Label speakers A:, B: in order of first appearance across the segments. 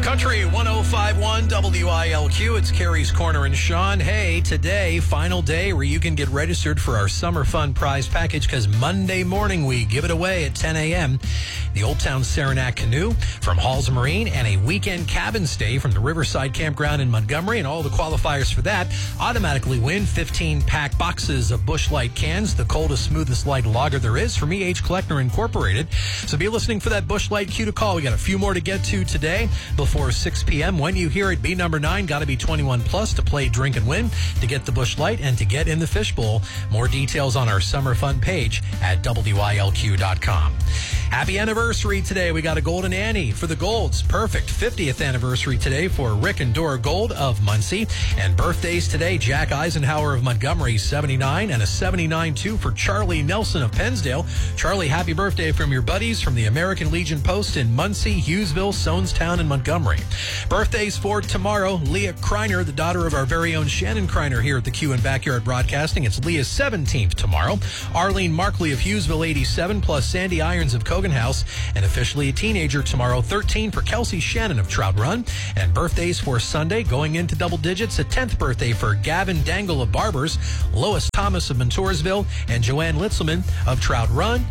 A: Country 105.1 WILQ. It's Carrie's Corner and Sean. Hey, today, final day where you can get registered for our Summer Fun prize package because Monday morning we give it away at 10 a.m. The Old Town Saranac Canoe from Halls Marine and a weekend cabin stay from the Riverside Campground in Montgomery. And all the qualifiers for that automatically win 15-pack boxes of Busch Light cans, the coldest, smoothest light lager there is from E.H. Kleckner Incorporated. So be listening for that Busch Light cue to call. We got a few more to get to today before 6 p.m. When you hear it, be number 9. Got to be 21 plus to play, drink, and win, to get the Busch Light and to get in the fishbowl. More details on our Summer Fun page at WILQ.com. Happy anniversary today. We got a Golden Annie for the Golds. Perfect 50th anniversary today for Rick and Dora Gold of Muncie. And birthdays today, Jack Eisenhower of Montgomery, 79, and a 79 too for Charlie Nelson of Pennsdale. Charlie, happy birthday from your buddies from the American Legion Post in Muncie, Hughesville, Sonestown, and Montgomery. Birthdays for tomorrow, Leah Kreiner, the daughter of our very own Shannon Kreiner here at the Q and Backyard Broadcasting. It's Leah's 17th tomorrow. Arlene Markley of Hughesville, 87, plus Sandy Irons of Cogan House, and officially a teenager tomorrow, 13 for Kelsey Shannon of Trout Run. And birthdays for Sunday, going into double digits, a 10th birthday for Gavin Dangle of Barbers, Lois Thomas of Montoursville, and Joanne Litzelman of Trout Run,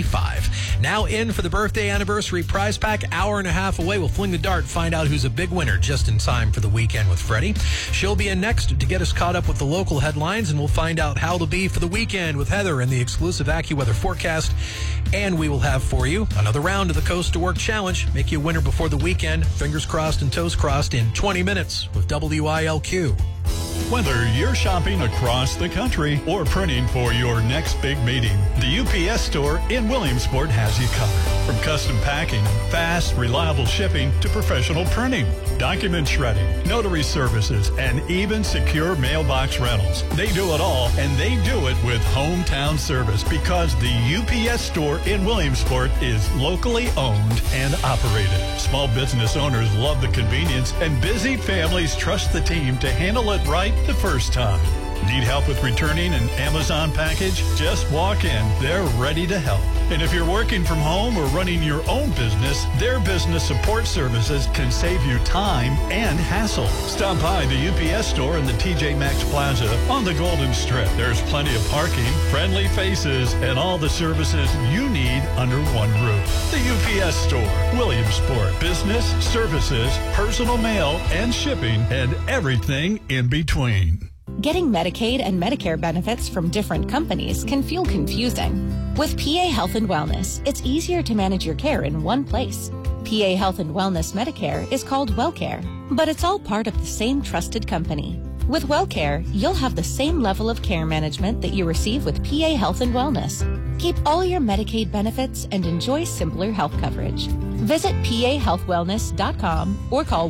A: 85. Now in for the birthday anniversary prize pack, hour and a half away. We'll fling the dart, find out who's a big winner just in time for the weekend with Freddie. She'll be in next to get us caught up with the local headlines, and we'll find out how it'll be for the weekend with Heather and the exclusive AccuWeather forecast. And we will have for you another round of the Coast to Work Challenge. Make you a winner before the weekend. Fingers crossed and toes crossed in 20 minutes with WILQ.
B: Whether you're shopping across the country or printing for your next big meeting, the UPS store in Williamsport has you covered. From custom packing and fast, reliable shipping to professional printing, document shredding, notary services, and even secure mailbox rentals. They do it all, and they do it with hometown service because the UPS store in Williamsport is locally owned and operated. Small business owners love the convenience, and busy families trust the team to handle it right the first time. Need help with returning an Amazon package? Just walk in. They're ready to help. And if you're working from home or running your own business, their business support services can save you time and hassle. Stop by the UPS store in the TJ Maxx Plaza on the Golden Strip. There's plenty of parking, friendly faces, and all the services you need under one roof. The UPS store, Williamsport. Business, services, personal mail, and shipping, and everything in between.
C: Getting Medicaid and Medicare benefits from different companies can feel confusing. With PA Health and Wellness, it's easier to manage your care in one place. PA Health and Wellness Medicare is called WellCare, but it's all part of the same trusted company. With WellCare, you'll have the same level of care management that you receive with PA Health and Wellness. Keep all your Medicaid benefits and enjoy simpler health coverage. Visit pahealthwellness.com or call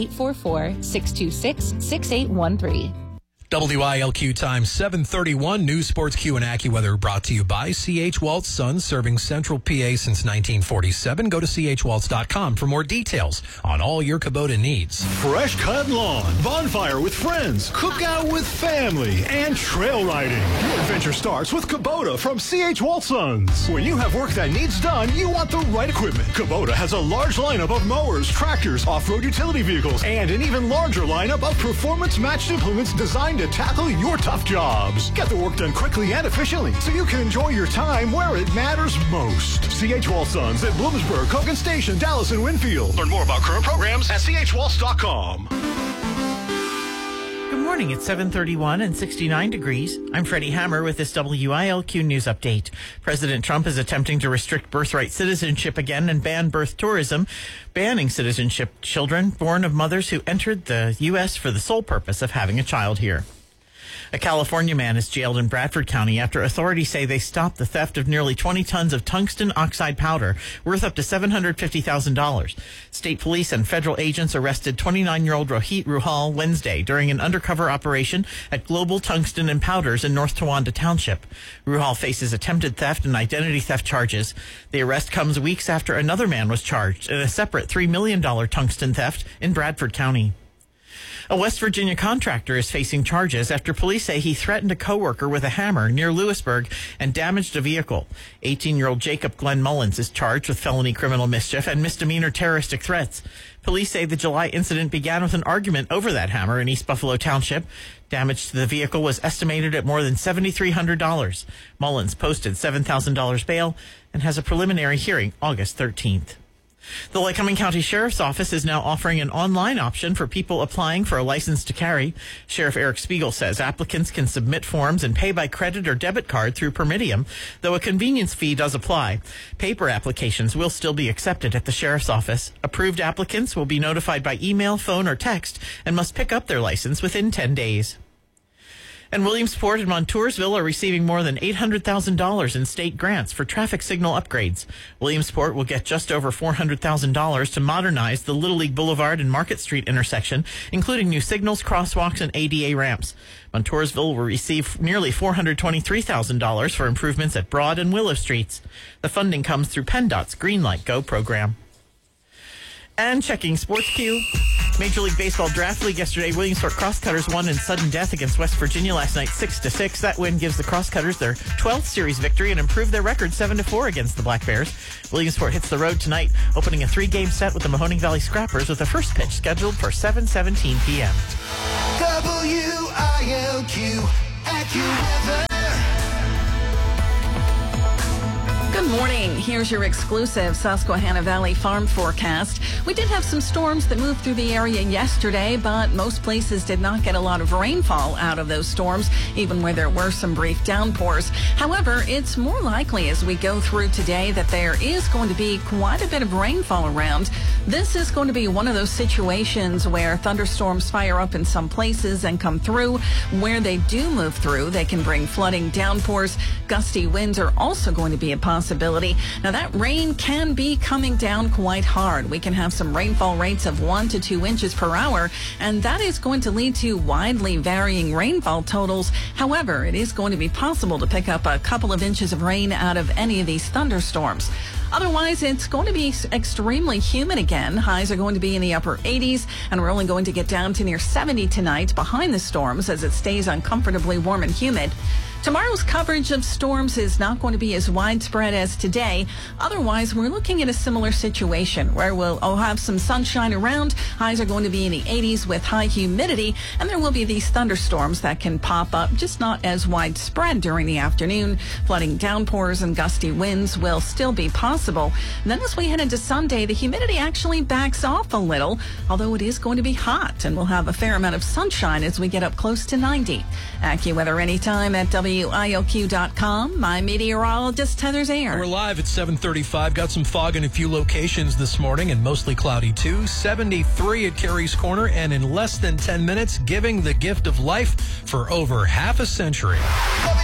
C: 1-844-626-6813.
A: WILQ time 7:31. News, Sports, Q, and AccuWeather brought to you by C.H. Waltz Sons, serving Central PA since 1947. Go to chwaltz.com for more details on all your Kubota needs.
D: Fresh cut lawn, bonfire with friends, cookout with family, and trail riding. Your adventure starts with Kubota from C.H. Waltz Sons. When you have work that needs done, you want the right equipment. Kubota has a large lineup of mowers, tractors, off-road utility vehicles, and an even larger lineup of performance-matched implements designed to tackle your tough jobs. Get the work done quickly and efficiently so you can enjoy your time where it matters most. C.H. Waltz Sons at Bloomsburg, Cogan Station, Dallas, and Winfield. Learn more about current programs at chwaltz.com.
E: Good morning. It's 7:31 and 69 degrees. I'm Freddie Hammer with this WILQ News Update. President Trump is attempting to restrict birthright citizenship again and ban birth tourism, banning citizenship children born of mothers who entered the U.S. for the sole purpose of having a child here. A California man is jailed in Bradford County after authorities say they stopped the theft of nearly 20 tons of tungsten oxide powder worth up to $750,000. State police and federal agents arrested 29-year-old Rohit Ruhal Wednesday during an undercover operation at Global Tungsten and Powders in North Towanda Township. Ruhal faces attempted theft and identity theft charges. The arrest comes weeks after another man was charged in a separate $3 million tungsten theft in Bradford County. A West Virginia contractor is facing charges after police say he threatened a coworker with a hammer near Lewisburg and damaged a vehicle. 18-year-old Jacob Glenn Mullins is charged with felony criminal mischief and misdemeanor terroristic threats. Police say the July incident began with an argument over that hammer in East Buffalo Township. Damage to the vehicle was estimated at more than $7,300. Mullins posted $7,000 bail and has a preliminary hearing August 13th. The Lycoming County Sheriff's Office is now offering an online option for people applying for a license to carry. Sheriff Eric Spiegel says applicants can submit forms and pay by credit or debit card through Permitium, though a convenience fee does apply. Paper applications will still be accepted at the Sheriff's Office. Approved applicants will be notified by email, phone, or text and must pick up their license within 10 days. And Williamsport and Montoursville are receiving more than $800,000 in state grants for traffic signal upgrades. Williamsport will get just over $400,000 to modernize the Little League Boulevard and Market Street intersection, including new signals, crosswalks, and ADA ramps. Montoursville will receive nearly $423,000 for improvements at Broad and Willow Streets. The funding comes through PennDOT's Greenlight Go program. And checking Sports Q. Major League Baseball Draft League yesterday, Williamsport Crosscutters won in sudden death against West Virginia last night 6-6. That win gives the Crosscutters their 12th series victory and improved their record 7-4 against the Black Bears. Williamsport hits the road tonight, opening a 3-game set with the Mahoning Valley Scrappers with the first pitch scheduled for 7:17 p.m.
F: WILQ AccuWeather.
G: Good morning. Here's your exclusive Susquehanna Valley farm forecast. We did have some storms that moved through the area yesterday, but most places did not get a lot of rainfall out of those storms, even where there were some brief downpours. However, it's more likely as we go through today that there is going to be quite a bit of rainfall around. This is going to be one of those situations where thunderstorms fire up in some places and come through. Where they do move through, they can bring flooding, downpours. Gusty winds are also going to be a possibility. Now, that rain can be coming down quite hard. We can have some rainfall rates of 1 to 2 inches per hour, and that is going to lead to widely varying rainfall totals. However, it is going to be possible to pick up a couple of inches of rain out of any of these thunderstorms. Otherwise, it's going to be extremely humid again. Highs are going to be in the upper 80s, and we're only going to get down to near 70 tonight behind the storms as it stays uncomfortably warm and humid. Tomorrow's coverage of storms is not going to be as widespread as today. Otherwise, we're looking at a similar situation where we'll have some sunshine around. Highs are going to be in the 80s with high humidity, and there will be these thunderstorms that can pop up, just not as widespread during the afternoon. Flooding, downpours, and gusty winds will still be possible. And then as we head into Sunday, the humidity actually backs off a little, although it is going to be hot, and we'll have a fair amount of sunshine as we get up close to 90. AccuWeather anytime at WILQ.com. My meteorologist, Heather Zayer.
A: We're live at 7:35. Got some fog in a few locations this morning and mostly cloudy too. 73 at Carey's Corner, and in less than 10 minutes, giving the gift of life for over half a century.